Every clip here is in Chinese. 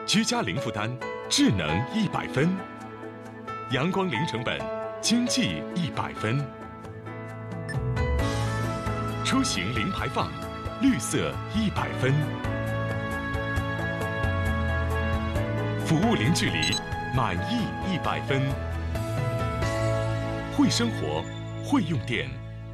居家零负担，智能100分；阳光零成本，经济100分；出行零排放，绿色100分；服务零距离，满意100分。会生活，会用电。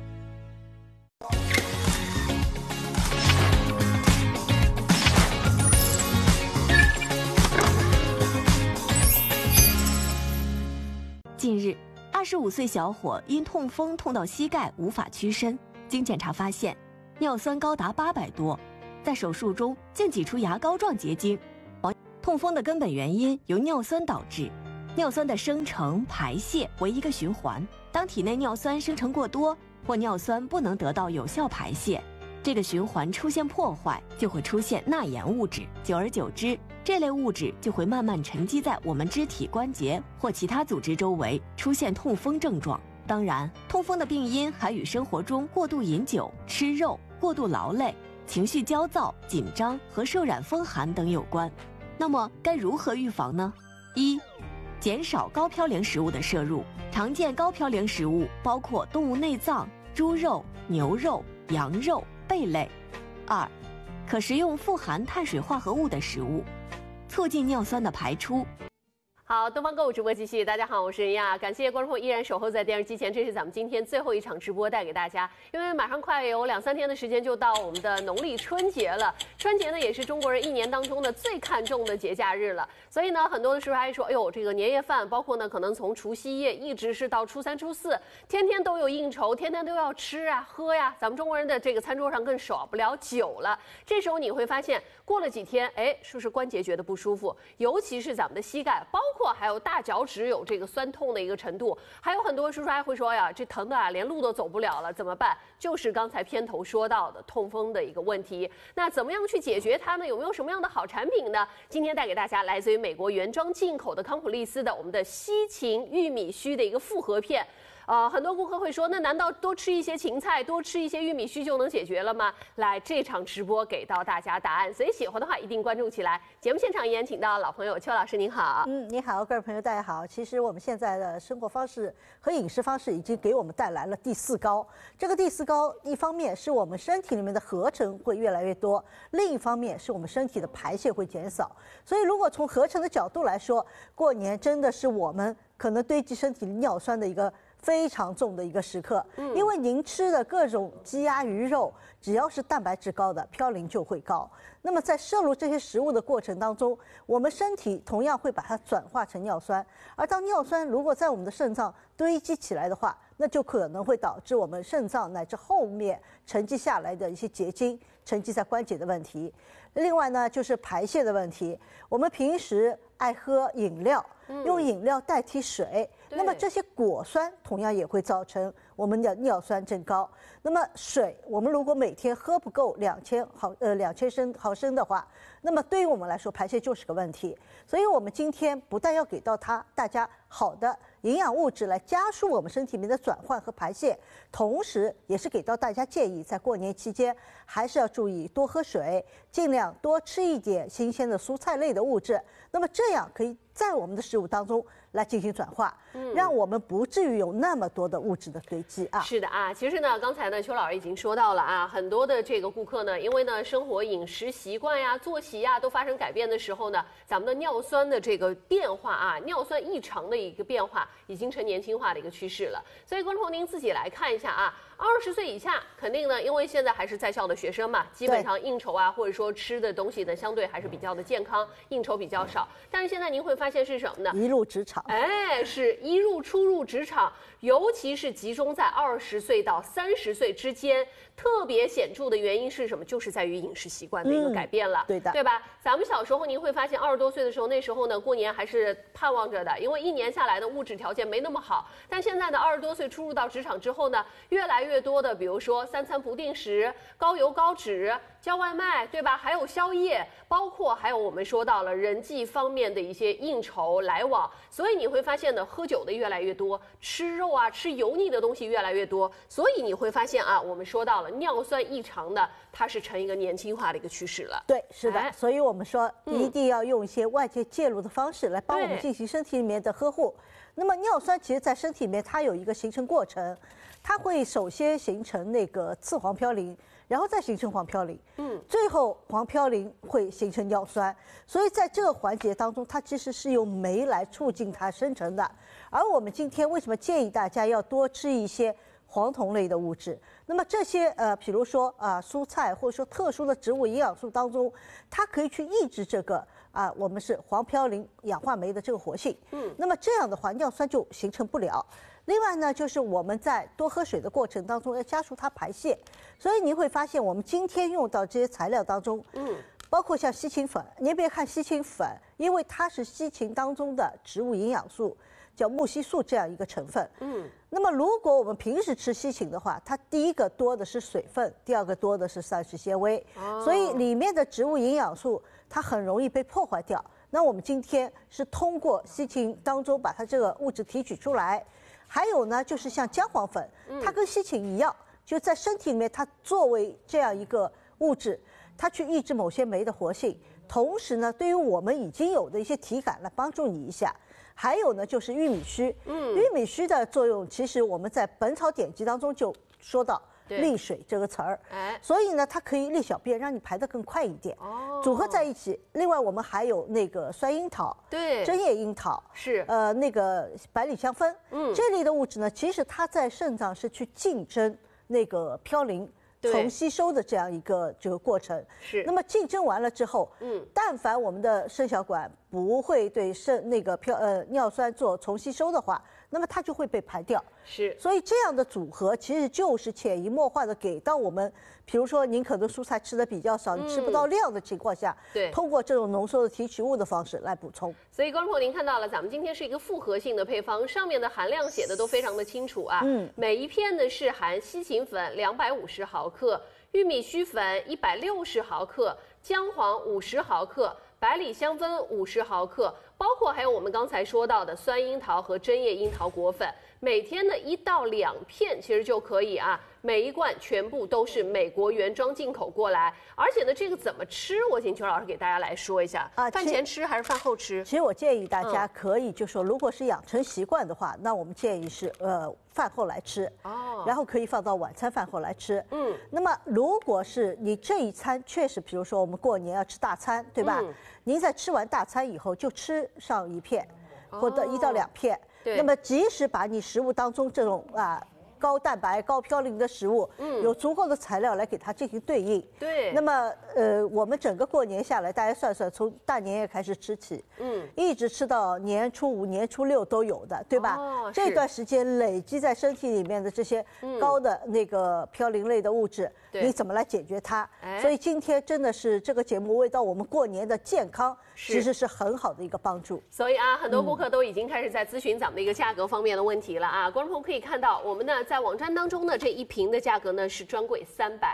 近日，25岁小伙因痛风痛到膝盖无法屈伸，经检查发现尿酸高达800多，在手术中竟挤出牙膏状结晶。痛风的根本原因由尿酸导致，尿酸的生成、排泄为一个循环。当体内尿酸生成过多，或尿酸不能得到有效排泄，这个循环出现破坏，就会出现钠盐物质。久而久之，这类物质就会慢慢沉积在我们肢体关节或其他组织周围，出现痛风症状。当然，痛风的病因还与生活中过度饮酒、吃肉、过度劳累、情绪焦躁、紧张和受染风寒等有关。那么该如何预防呢？一、减少高嘌呤食物的摄入。常见高嘌呤食物包括动物内脏、猪肉、牛肉、羊肉、贝类。二、可食用富含碳水化合物的食物，促进尿酸的排出。 好，东方购物直播继续。大家好，我是任亚，感谢观众朋友依然守候在电视机前。这是咱们今天最后一场直播带给大家，因为马上快有2、3天的时间就到我们的农历春节了。春节呢也是中国人一年当中的最看重的节假日了，所以呢很多的师傅还说，哎呦，这个年夜饭，包括呢可能从除夕夜一直是到初3、初4，天天都有应酬，天天都要吃啊喝呀。咱们中国人的这个餐桌上更少不了酒了。这时候你会发现，过了几天，哎，是不是关节觉得不舒服？尤其是咱们的膝盖，包括还有大脚趾有这个酸痛的一个程度，还有很多叔叔还会说呀，这疼的啊，连路都走不了了，怎么办？就是刚才片头说到的痛风的一个问题。那怎么样去解决它呢？有没有什么样的好产品呢？今天带给大家来自于美国原装进口的康普利斯的我们的西芹玉米须的一个复合片。很多顾客会说，那难道多吃一些芹菜，多吃一些玉米须就能解决了吗？来，这场直播给到大家答案，所以喜欢的话一定关注起来。节目现场依然请到老朋友邱老师，您好。 你好，各位朋友，大家好。其实我们现在的生活方式和饮食方式已经给我们带来了第4高。这个第4高，一方面是我们身体里面的合成会越来越多，另一方面是我们身体的排泄会减少。所以，如果从合成的角度来说，过年真的是我们可能堆积身体尿酸的一个非常重的一个时刻，因为您吃的各种鸡鸭鱼肉，只要是蛋白质高的，嘌呤就会高。那么在摄入这些食物的过程当中，我们身体同样会把它转化成尿酸，而当尿酸如果在我们的肾脏堆积起来的话，那就可能会导致我们肾脏乃至后面沉积下来的一些结晶，沉积在关节的问题。另外呢，就是排泄的问题。我们平时爱喝饮料，用饮料代替水，那么这些果酸同样也会造成我们的尿酸增高。那么水，我们如果每天喝不够2000毫升的话，那么对于我们来说排泄就是个问题。所以我们今天不但要给到大家好的营养物质来加速我们身体里面的转换和排泄，同时也是给到大家建议，在过年期间还是要注意多喝水，尽量多吃一点新鲜的蔬菜类的物质。那么这样可以在我们的食物当中来进行转化，让我们不至于有那么多的物质的堆积啊。 是的啊，其实呢，刚才呢邱老师已经说到了啊，很多的这个顾客呢，因为呢生活饮食习惯呀、作息呀都发生改变的时候呢，咱们的尿酸的这个变化啊，尿酸异常的一个变化，已经成年轻化的一个趋势了。所以观众朋友您自己来看一下啊。20岁以下肯定呢，因为现在还是在校的学生嘛，基本上应酬啊，或者说吃的东西呢，相对还是比较的健康，应酬比较少。但是现在您会发现是什么呢？ 一入职场， 是初入职场，尤其是集中在20岁到30岁之间，特别显著的原因是什么？就是在于饮食习惯的一个改变了， 对的， 对吧？咱们小时候您会发现，20多岁的时候，那时候呢，过年还是盼望着的，因为一年下来的物质条件没那么好。但现在呢，20多岁初入到职场之后呢，越来越多的，比如说三餐不定时、高油高脂、叫外卖，对吧？还有宵夜，包括还有我们说到了人际方面的一些应酬来往，所以你会发现呢，喝酒的越来越多，吃肉啊、吃油腻的东西越来越多，所以你会发现啊，我们说到了尿酸异常的，它是呈一个年轻化的一个趋势了。 对，是的，所以我们说一定要用一些外界介入的方式来帮我们进行身体里面的呵护。那么尿酸其实在身体里面它有一个形成过程，它会首先形成那个次黄嘌呤，然后再形成黄嘌呤，最后黄嘌呤会形成尿酸。所以在这个环节当中，它其实是用酶来促进它生成的。而我们今天为什么建议大家要多吃一些黄酮类的物质？那么这些比如说蔬菜或者说特殊的植物营养素当中，它可以去抑制这个我们是黄嘌呤氧化酶的这个活性。那么这样的话，尿酸就形成不了。另外呢，就是我们在多喝水的过程当中要加速它排泄。所以你会发现，我们今天用到这些材料当中，包括像西芹粉，你别看西芹粉，因为它是西芹当中的植物营养素，叫木烯素这样一个成分。那么如果我们平时吃西芹的话，它第一个多的是水分，第二个多的是膳食纤维，所以里面的植物营养素它很容易被破坏掉。那我们今天是通过西芹当中把它这个物质提取出来。还有呢，就是像姜黄粉，它跟西芹一样，就在身体里面，它作为这样一个物质，它去抑制某些酶的活性，同时呢，对于我们已经有的一些体感来帮助你一下。还有呢，就是玉米须，玉米须的作用，其实我们在《本草典籍》当中就说到利水这个词儿，所以呢，它可以利小便，让你排得更快一点。组合在一起。另外，我们还有那个酸樱桃， 对， 针叶樱桃是那个百里香酚，这类的物质呢，其实它在肾脏是去竞争那个嘌呤。重吸收的这样一个这个过程是。 那么竞争完了之后，但凡我们的肾小管不会对肾那个尿酸做重吸收的话，那么它就会被排掉。 是。 所以这样的组合其实就是潜移默化的给到我们，比如说您可能蔬菜吃的比较少，你吃不到量的情况下， 对， 通过这种浓缩的提取物的方式来补充。 所以观众朋友，您看到了，咱们今天是一个复合性的配方，上面的含量写的都非常的清楚啊。每一片呢是含西芹粉250毫克，玉米须粉160毫克，姜黄50毫克，百里香酚50毫克，包括还有我们刚才说到的酸樱桃和针叶樱桃果粉，每天的1到2片其实就可以啊。每一罐全部都是美国原装进口过来，而且呢，这个怎么吃？我请邱老师给大家来说一下饭前吃还是饭后吃？ 其实我建议大家可以就说，如果是养成习惯的话，那我们建议是饭后来吃，然后可以放到晚餐饭后来吃。那么如果是你这一餐确实，比如说我们过年要吃大餐，对吧？您在吃完大餐以后就吃上1片，或者1到2片。那么即使把你食物当中这种高蛋白、高嘌呤的食物，有足够的材料来给它进行对应。 对。 那么我们整个过年下来，大家算算，从大年夜开始吃起，一直吃到年初5、年初6都有的，对吧？这段时间累积在身体里面的这些高的那个嘌呤类的物质，你怎么来解决它？所以今天真的是这个节目为到我们过年的健康，其实是很好的一个帮助。 所以很多顾客都已经开始在咨询咱们的一个价格方面的问题了啊。观众朋友可以看到，我们呢在网站当中呢这一瓶的价格呢是专柜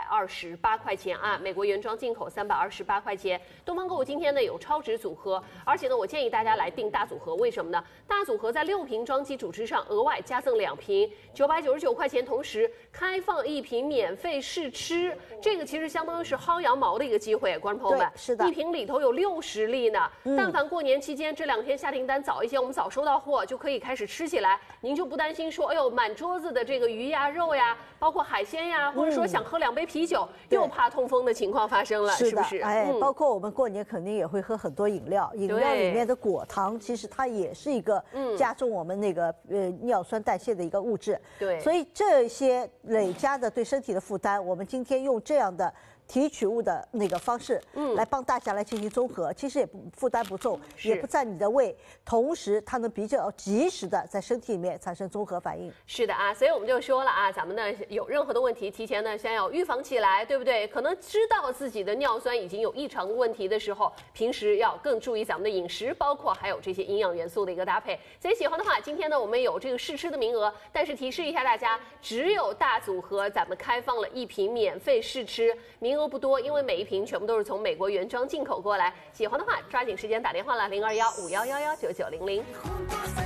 328块钱啊，美国原装进口328块钱。东方购物今天呢有超值组合，而且呢我建议大家来订大组合，为什么呢？大组合在6瓶装基础之上额外加赠2瓶，999块钱，同时开放1瓶免费试吃，这个其实相当于是薅羊毛的一个机会，观众朋友们， 是的， 一瓶里头有60粒呢。但凡过年期间这2天下订单早一些，我们早收到货就可以开始吃起来，您就不担心说，哎呦，满桌子的这个鱼呀、肉呀，包括海鲜呀，或者说想喝2杯啤酒，又怕痛风的情况发生了，是不是？ 包括我们过年肯定也会喝很多饮料，饮料里面的果糖其实它也是一个加重我们那个尿酸代谢的一个物质。 对， 所以这些累加的对身体的负担，我们今天用这样的提取物的那个方式，来帮大家来进行综合，其实也不负担不重，也不占你的胃，同时它能比较及时的在身体里面产生综合反应。 是的啊，所以我们就说了啊，咱们呢有任何的问题，提前呢先要预防起来，对不对？可能知道自己的尿酸已经有异常问题的时候，平时要更注意咱们的饮食，包括还有这些营养元素的一个搭配。所以喜欢的话，今天呢我们有这个试吃的名额，但是提示一下大家，只有大组合咱们开放了1瓶免费试吃，名额不多，因为每一瓶全部都是从美国原装进口过来。喜欢的话，抓紧时间打电话了，0215111990。